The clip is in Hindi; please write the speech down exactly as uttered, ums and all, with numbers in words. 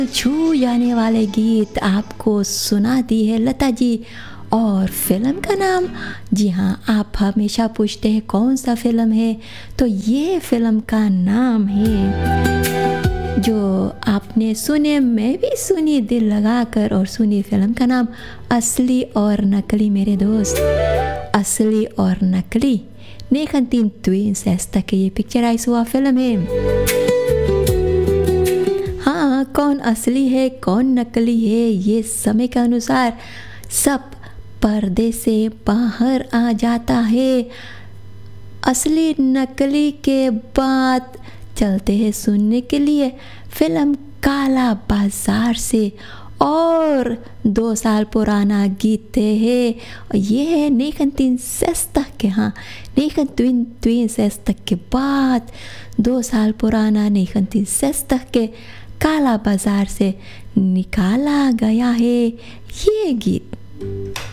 छू जाने वाले गीत आपको सुना दी है लता जी। और फिल्म का नाम, जी हाँ, आप हमेशा पूछते हैं कौन सा फिल्म है, तो ये फिल्म का नाम है जो आपने सुने, मैं भी सुनी दिल लगाकर और सुनी। फिल्म का नाम असली और नकली मेरे दोस्त। असली और नकली नेकंतीन ट्विंस ऐसा कि ये पिक्चराइज हुआ फिल्म है। हाँ, कौन असली है कौन नकली है ये समय के अनुसार सब पर्दे से बाहर आ जाता है। असली नकली के बाद चलते हैं सुनने के लिए फिल्म काला बाजार से। और दो साल पुराना गीत है ये है नेकंतीन सेस्तक के। हाँ, नेकंतीन ट्विन सेस्तक के बाद दो साल पुराना नेकंतीन सेस्तक के काला बाजार से निकाला गया है ये गीत।